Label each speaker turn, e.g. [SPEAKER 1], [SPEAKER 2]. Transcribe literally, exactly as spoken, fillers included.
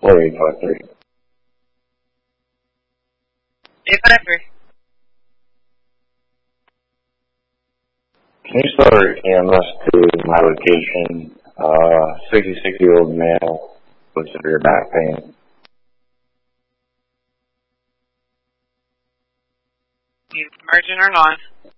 [SPEAKER 1] four eight five three.
[SPEAKER 2] eight five three.
[SPEAKER 1] Can you start E M S to my location? Uh, sixty-six-year-old male with severe back pain.
[SPEAKER 2] You emergent or non?